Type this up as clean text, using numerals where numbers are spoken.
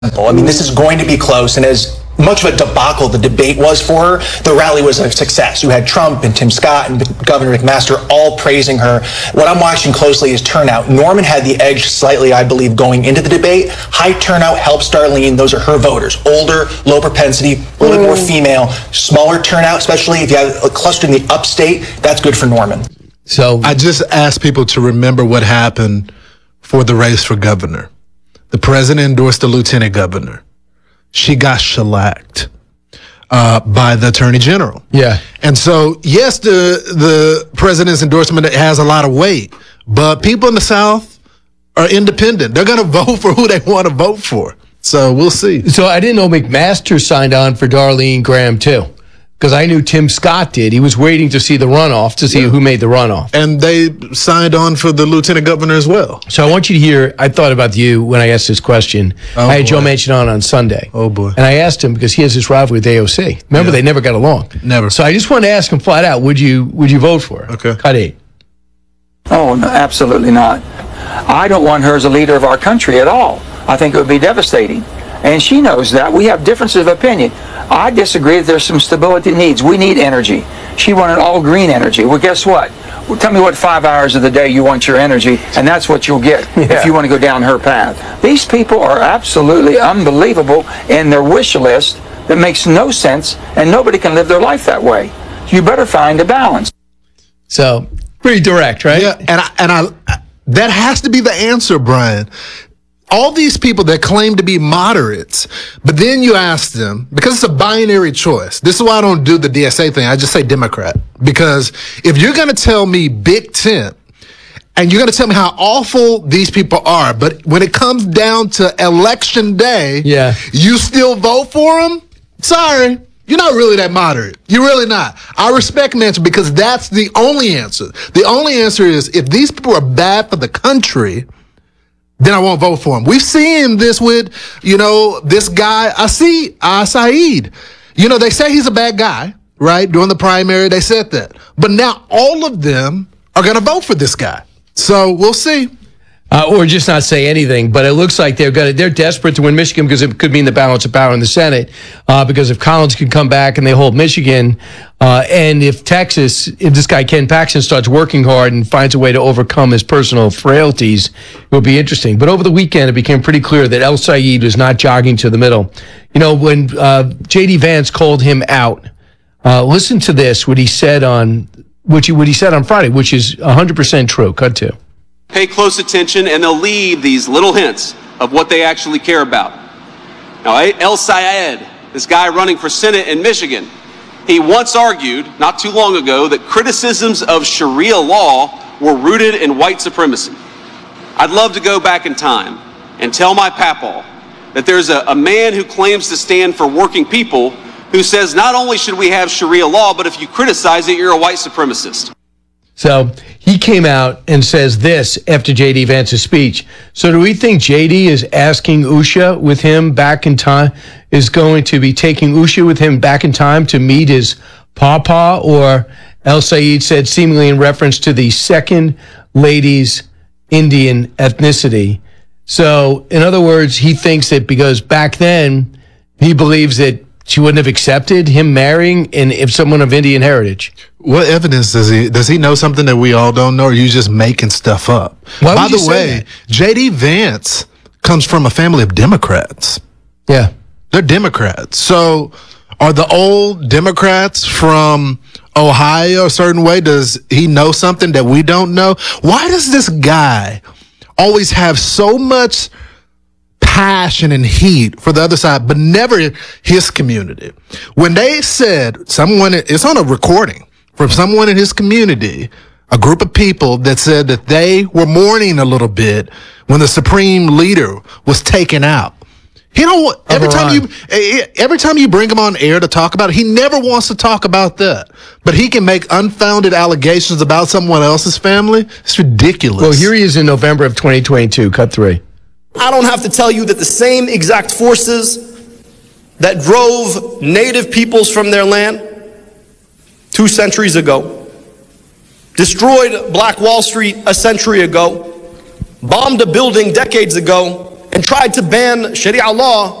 I mean, this is going to be close, and as much of a debacle the debate was for her, the rally was a success. You had Trump and Tim Scott and Governor McMaster all praising her. What I'm watching closely is turnout. Norman had the edge slightly, I believe, going into the debate. High turnout helps Darlene. Those are her voters. Older, low propensity, a little bit more female. Smaller turnout, especially if you have a cluster in the upstate, that's good for Norman. So I just ask people to remember what happened for the race for governor. The president endorsed the lieutenant governor. She got shellacked by the attorney general. Yeah. And so, yes, the president's endorsement has a lot of weight, but people in the South are independent. They're going to vote for who they want to vote for. So we'll see. So I didn't know McMaster signed on for Darlene Graham, too, because I knew Tim Scott did. He was waiting to see the runoff to see who made the runoff. And they signed on for the lieutenant governor as well. So I want you to hear, I thought about you when I asked this question. I had Joe Manchin on Sunday. Oh, boy. And I asked him, because he has this rivalry with AOC. Remember, they never got along. Never. So I just wanted to ask him flat out, would you vote for her? Okay. Cut 8. Oh, no, absolutely not. I don't want her as a leader of our country at all. I think it would be devastating. And she knows that. We have differences of opinion. I disagree that there's some stability needs. We need energy. She wanted all green energy. Well, guess what? Well, tell me what 5 hours of the day you want your energy, and that's what you'll get if you want to go down her path. These people are absolutely unbelievable in their wish list that makes no sense, and nobody can live their life that way. You better find a balance. So, pretty direct, right? Yeah, and I that has to be the answer, Brian. All these people that claim to be moderates, but then you ask them, because it's a binary choice. This is why I don't do the DSA thing. I just say Democrat. Because if you're going to tell me Big Tent, and you're going to tell me how awful these people are, but when it comes down to election day, you still vote for them? Sorry. You're not really that moderate. You're really not. I respect Manchin because that's the only answer. The only answer is if these people are bad for the country, then I won't vote for him. We've seen this with, this guy, Saeed. They say he's a bad guy, right? During the primary, they said that. But now all of them are going to vote for this guy. So we'll see. Or just not say anything. But it looks like they're desperate to win Michigan because it could mean the balance of power in the Senate. Because if Collins can come back and they hold Michigan, and if this guy Ken Paxton starts working hard and finds a way to overcome his personal frailties, it will be interesting. But over the weekend, it became pretty clear that El Said was not jogging to the middle. When J.D. Vance called him out, listen to this, what he said on Friday, which is 100% true. Cut 2. Pay close attention, and they'll leave these little hints of what they actually care about. Now, El Sayed, this guy running for Senate in Michigan, he once argued, not too long ago, that criticisms of Sharia law were rooted in white supremacy. I'd love to go back in time and tell my papaw that there's a man who claims to stand for working people who says not only should we have Sharia law, but if you criticize it, you're a white supremacist. So he came out and says this after J.D. Vance's speech. So do we think J.D. is asking Usha with him back in time, is going to be taking Usha with him back in time to meet his pawpaw? Or El Sayed said, seemingly in reference to the second lady's Indian ethnicity. So in other words, he thinks that because back then he believes that she wouldn't have accepted him marrying if someone of Indian heritage. What evidence does he know something that we all don't know, or are you just making stuff up? By the way, J.D. Vance comes from a family of Democrats. Yeah. They're Democrats. So are the old Democrats from Ohio a certain way? Does he know something that we don't know? Why does this guy always have so much passion and heat for the other side, but never his community? When they said it's on a recording from someone in his community, a group of people that said that they were mourning a little bit when the supreme leader was taken out. Every time you bring him on air to talk about it, he never wants to talk about that. But he can make unfounded allegations about someone else's family. It's ridiculous. Well, here he is in November of 2022, cut 3. I don't have to tell you that the same exact forces that drove native peoples from their land 2 centuries ago, destroyed Black Wall Street a century ago, bombed a building decades ago, and tried to ban Sharia law